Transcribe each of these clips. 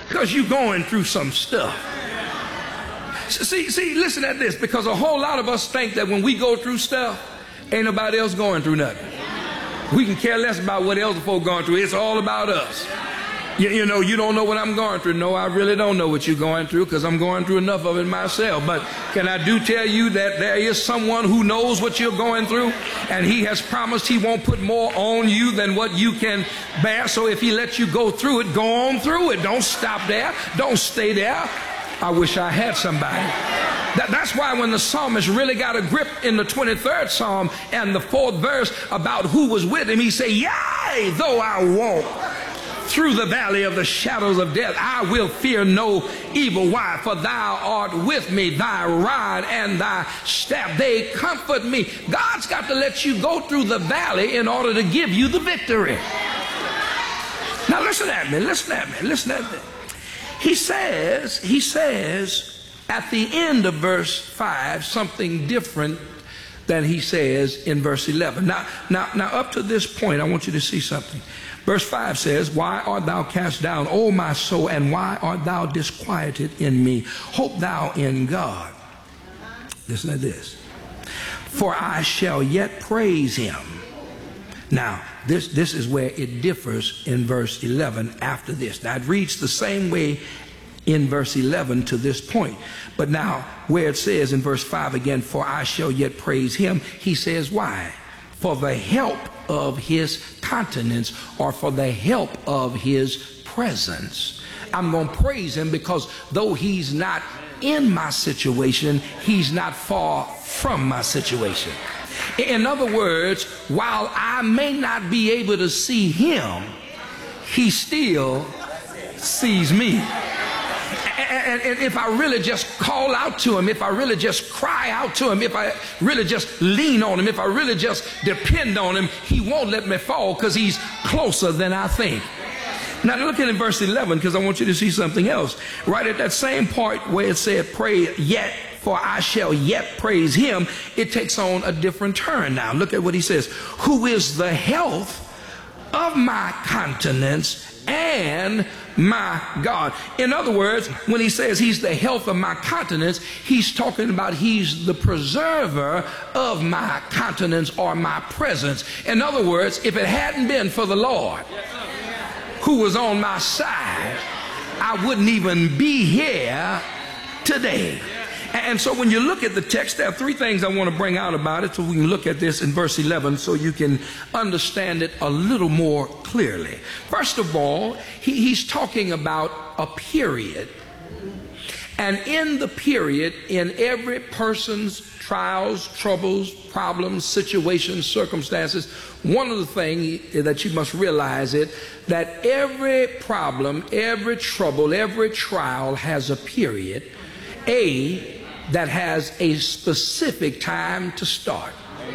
Because you're going through some stuff. See, listen at this, because a whole lot of us think that when we go through stuff, ain't nobody else going through nothing. We can care less about what else folk going through. It's all about us. You know, you don't know what I'm going through. No, I really don't know what you're going through, because I'm going through enough of it myself. But can I do tell you that there is someone who knows what you're going through, and he has promised he won't put more on you than what you can bear. So if he lets you go through it, go on through it. Don't stop there. Don't stay there. I wish I had somebody. That's why when the psalmist really got a grip in the 23rd Psalm and the 4th verse about who was with him, he said, yea, though I walk through the valley of the shadows of death, I will fear no evil. Why? For thou art with me, thy rod and thy staff, they comfort me. God's got to let you go through the valley in order to give you the victory. Now listen at me, listen at me, listen at me. He says at the end of verse 5 something different than he says in verse 11. Now up to this point, I want you to see something. Verse 5 says, why art thou cast down, O my soul, and why art thou disquieted in me? Hope thou in God. Listen to this. For I shall yet praise him. Now, this is where it differs in verse 11 after this. Now, it reads the same way in verse 11 to this point. But now, where it says in verse 5 again, for I shall yet praise him, he says, why? For the help of his countenance, or for the help of his presence. I'm going to praise him because though he's not in my situation, he's not far from my situation. In other words, while I may not be able to see him, he still sees me. And if I really just call out to him, if I really just cry out to him, if I really just lean on him, if I really just depend on him, he won't let me fall because he's closer than I think. Now look at in verse 11, because I want you to see something else. Right at that same part where it said, pray yet, for I shall yet praise him, it takes on a different turn now. Look at what he says. Who is the health of my countenance and my God. In other words, when he says he's the health of my countenance, he's talking about he's the preserver of my countenance or my presence. In other words, if it hadn't been for the Lord who was on my side, I wouldn't even be here today. And so when you look at the text, there are three things I want to bring out about it so we can look at this in verse 11 so you can understand it a little more clearly. First of all, he's talking about a period. And in the period, in every person's trials, troubles, problems, situations, circumstances, one of the things that you must realize is that every problem, every trouble, every trial has a period, that has a specific time to start.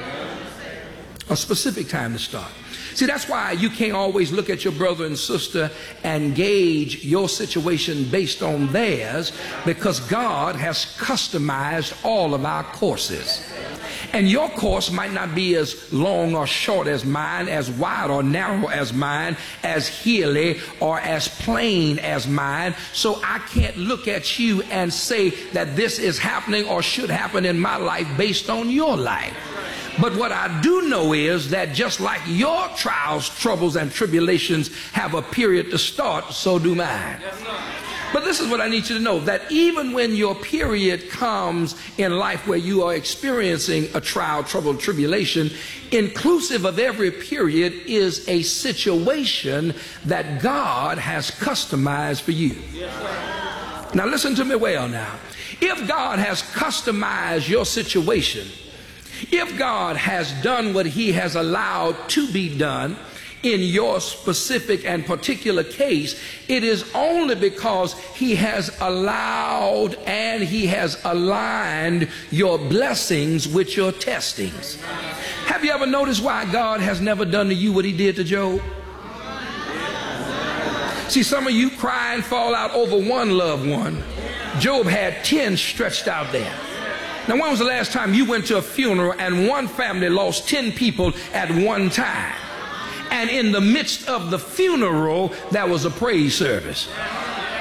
A specific time to start. See, that's why you can't always look at your brother and sister and gauge your situation based on theirs, because God has customized all of our courses. And your course might not be as long or short as mine, as wide or narrow as mine, as hilly or as plain as mine. So I can't look at you and say that this is happening or should happen in my life based on your life. But what I do know is that just like your trials, troubles, and tribulations have a period to start, so do mine. But this is what I need you to know, that even when your period comes in life where you are experiencing a trial, trouble, tribulation, inclusive of every period is a situation that God has customized for you. Now listen to me well now. If God has customized your situation, if God has done what he has allowed to be done in your specific and particular case, it is only because he has allowed and he has aligned your blessings with your testings. Have you ever noticed why God has never done to you what he did to Job? See, some of you cry and fall out over one loved one. Job had 10 stretched out there. Now, when was the last time you went to a funeral and one family lost 10 people at one time? And in the midst of the funeral, there was a praise service.